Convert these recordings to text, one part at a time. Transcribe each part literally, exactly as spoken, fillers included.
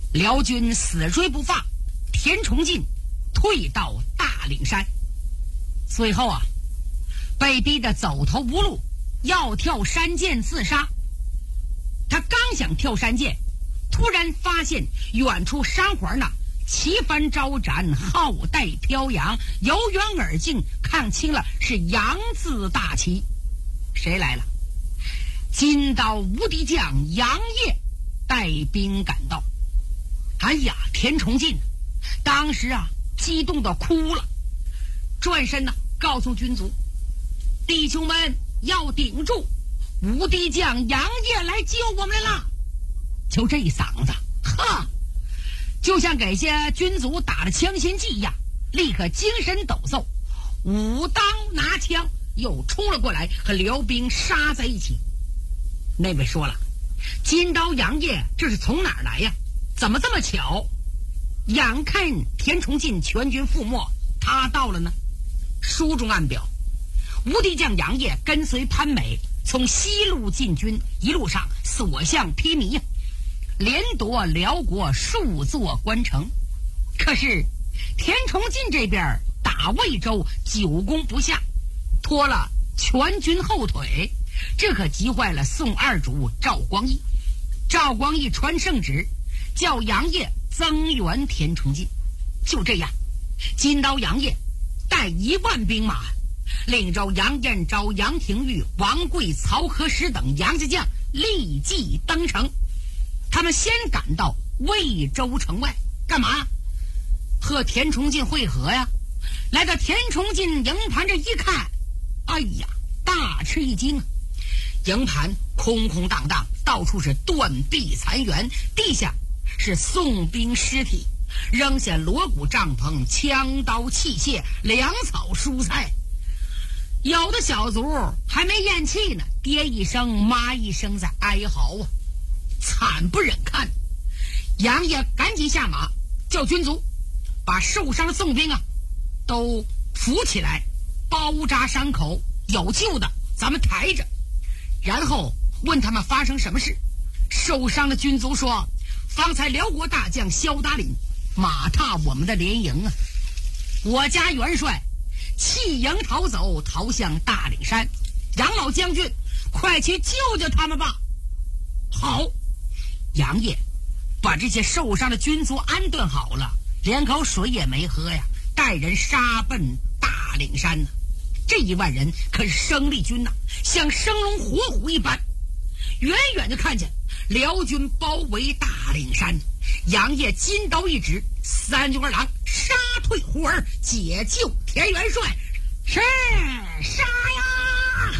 辽军死追不放，田崇进退到大岭山。随后啊，被逼得走投无路，要跳山涧自杀。他刚想跳山涧，突然发现远处山环那旗帆招展，浩带飘扬，由远而近，看清了是杨字大旗。谁来了？金刀无敌将杨业带兵赶到。哎呀，田崇进当时啊激动的哭了，转身呢告诉军卒，弟兄们要顶住，无敌将杨业来救我们来了。就这一嗓子，呵，就像给些军卒打了强心剂一样，立刻精神抖擞，舞刀拿枪又冲了过来，和辽兵杀在一起。那位说了，金刀杨业这是从哪儿来呀？怎么这么巧？眼看田崇进全军覆没，他到了呢。书中暗表，无敌将杨业跟随潘美从西路进军，一路上所向披靡呀，连夺辽国数座关城。可是田崇进这边打魏州久攻不下，拖了全军后腿，这可急坏了宋二主赵光义。赵光义传圣旨，叫杨业增援田崇进。就这样，金刀杨业带一万兵马，领着杨彦昭、杨廷玉、王贵、曹和石等杨家将立即登城。他们先赶到魏州城外，干嘛？和田崇进会合呀。来到田崇进营盘这一看，哎呀，大吃一惊啊！营盘空空荡荡，到处是断壁残垣，地下是宋兵尸体，扔下锣鼓帐篷、枪刀器械、粮草蔬菜。有的小卒还没咽气呢，爹一声妈一声在哀嚎啊，惨不忍看。杨业赶紧下马，叫军卒把受伤的宋兵啊都扶起来，包扎伤口，有救的咱们抬着。然后问他们发生什么事。受伤的军卒说，方才辽国大将萧达林马踏我们的连营啊，我家元帅弃营逃走，逃向大岭山。杨老将军，快去救救他们吧。好，杨业把这些受伤的军卒安顿好了，连口水也没喝呀，带人杀奔大岭山呢。这一万人可是生力军呐、啊，像生龙活虎一般。远远就看见辽军包围大岭山，杨业金刀一指，三军二郎杀退呼儿，解救田元帅。是杀呀！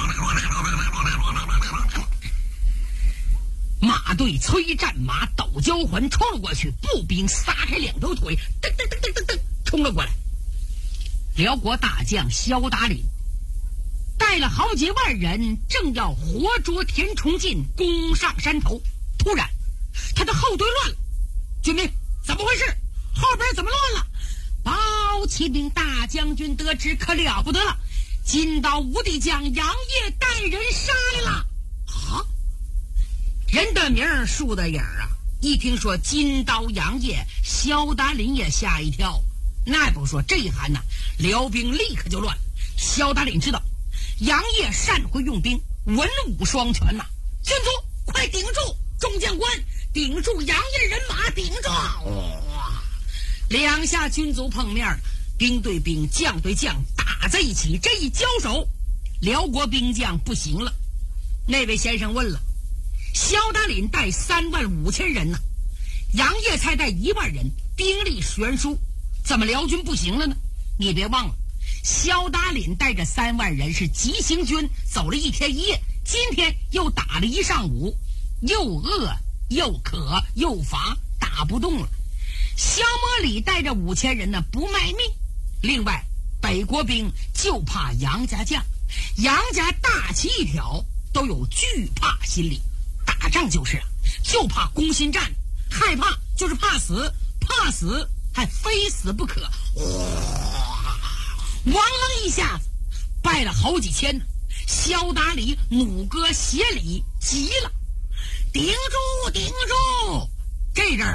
马队催战马抖交环冲了过去，步兵撒开两条腿，噔噔噔噔噔噔冲了过来。辽国大将萧达林带了好几万人，正要活捉田崇进，攻上山头。突然他的后队乱了，军兵怎么回事？后边怎么乱了？包骑兵大将军得知，可了不得了，金刀无敌将杨业带人杀来了。啊，人的名树的影啊，一听说金刀杨业，萧达林也吓一跳。那不说，这一喊呐、啊，辽兵立刻就乱了。萧达林知道杨业善会用兵，文武双全呐、啊。军卒快顶住，众将官顶住杨业人马，顶住！哇，两下军卒碰面，兵对兵，将对将打在一起。这一交手，辽国兵将不行了。那位先生问了，萧达林带三万五千人呢、啊，杨业才带一万人，兵力悬殊，怎么辽军不行了呢？你别忘了，萧达林带着三万人是急行军，走了一天一夜，今天又打了一上午，又饿又渴又乏，打不动了。萧摩里带着五千人呢，不卖命。另外北国兵就怕杨家将，杨家大旗一挑，都有惧怕心理。打仗就是啊，就怕攻心战，害怕就是怕死，怕死还非死不可。哇，王楞一下子败了好几千呢。萧达里弩歌协理急了，顶住顶住！这阵儿